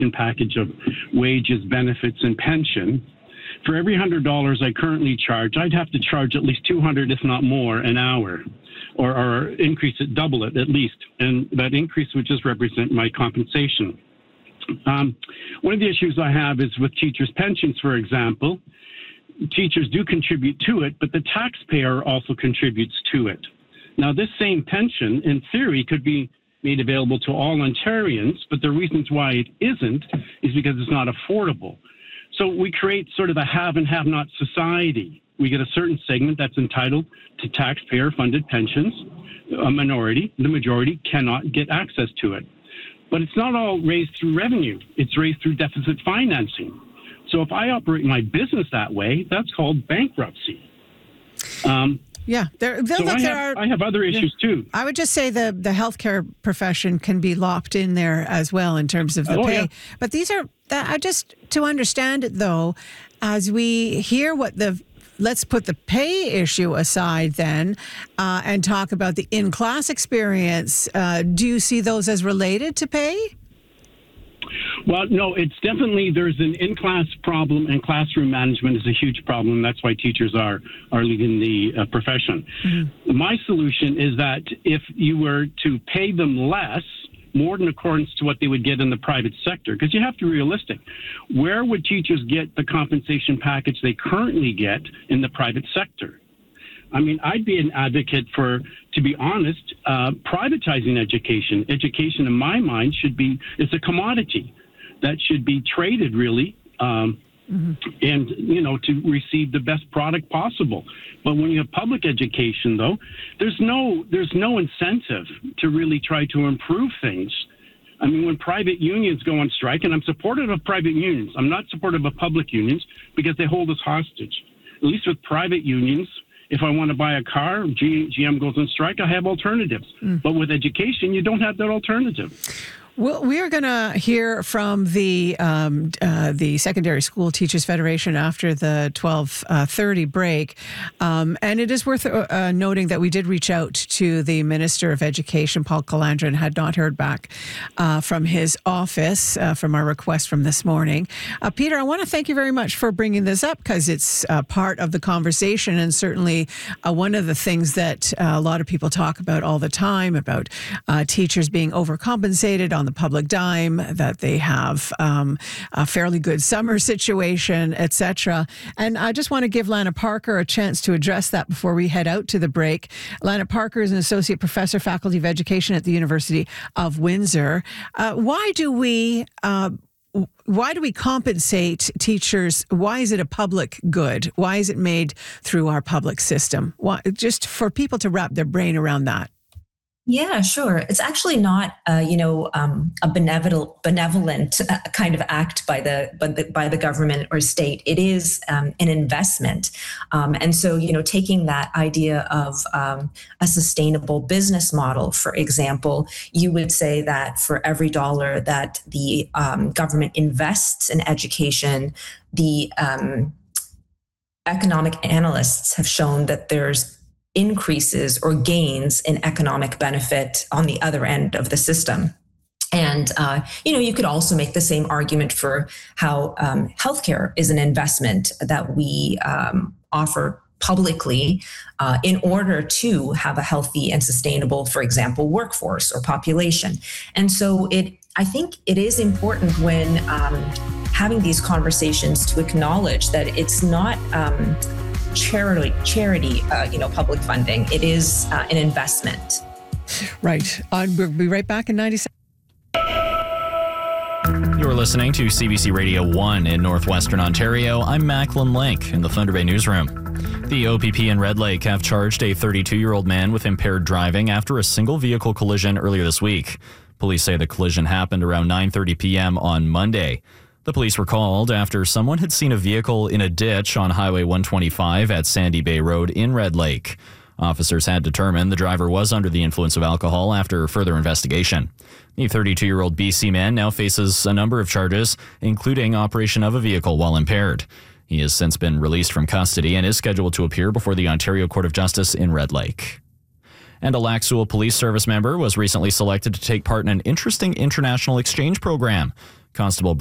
package of wages, benefits, and pension, for every $100 I currently charge, I'd have to charge at least $200, if not more, an hour, or increase it, double it at least. And that increase would just represent my compensation. One of the issues I have is with teachers' pensions, for example. Teachers do contribute to it, but the taxpayer also contributes to it. Now, this same pension, in theory, could be made available to all Ontarians, but the reasons why it isn't is because it's not affordable. So we create sort of a have and have not society. We get a certain segment that's entitled to taxpayer-funded pensions. A minority, the majority, cannot get access to it. But it's not all raised through revenue. It's raised through deficit financing. So if I operate my business that way, that's called bankruptcy. I have other issues too. I would just say the healthcare profession can be lopped in there as well in terms of the pay. Yeah. But these are, just to understand it though, as we hear let's put the pay issue aside then and talk about the in-class experience. Do you see those as related to pay? Well, no, it's definitely, there's an in-class problem, and classroom management is a huge problem. That's why teachers are leaving the profession. Mm-hmm. My solution is that if you were to pay them less, more in accordance to what they would get in the private sector, because you have to be realistic. Where would teachers get the compensation package they currently get in the private sector? I mean, I'd be an advocate for, to be honest, privatizing education. Education, in my mind, it's a commodity that should be traded, really, and, to receive the best product possible. But when you have public education, though, there's no incentive to really try to improve things. I mean, when private unions go on strike, and I'm supportive of private unions, I'm not supportive of public unions because they hold us hostage. At least with private unions, if I want to buy a car, GM goes on strike, I have alternatives. But with education, you don't have that alternative. Well, we are going to hear from the Secondary School Teachers Federation after the 12:30 break. And it is worth noting that we did reach out to the Minister of Education, Paul Calandra, and had not heard back from his office from our request from this morning. Peter, I want to thank you very much for bringing this up because it's part of the conversation and certainly one of the things that a lot of people talk about all the time about teachers being overcompensated on the public dime, that they have a fairly good summer situation, etc. And I just want to give Lana Parker a chance to address that before we head out to the break. Lana Parker is an associate professor, faculty of education at the University of Windsor. Why do we compensate teachers? Why is it a public good? Why is it made through our public system? Just for people to wrap their brain around that. Yeah, sure. It's actually not, a benevolent kind of act by the government or state. It is an investment, and so taking that idea of a sustainable business model, for example, you would say that for every dollar that the government invests in education, the economic analysts have shown that there's increases or gains in economic benefit on the other end of the system. And, you could also make the same argument for how healthcare is an investment that we offer publicly in order to have a healthy and sustainable, for example, workforce or population. And so I think it is important when having these conversations to acknowledge that it's not charity, public funding. It is an investment. Right. We'll be right back in 90 seconds. You're listening to CBC Radio 1 in Northwestern Ontario. I'm Macklin Link in the Thunder Bay newsroom. The OPP in Red Lake have charged a 32-year-old man with impaired driving after a single vehicle collision earlier this week. Police say the collision happened around 9:30 p.m. on Monday. The police were called after someone had seen a vehicle in a ditch on Highway 125 at Sandy Bay Road in Red Lake. Officers had determined the driver was under the influence of alcohol after further investigation. The 32-year-old BC man now faces a number of charges, including operation of a vehicle while impaired. He has since been released from custody and is scheduled to appear before the Ontario Court of Justice in Red Lake. And a Lac Seul Police Service member was recently selected to take part in an interesting international exchange program. Constable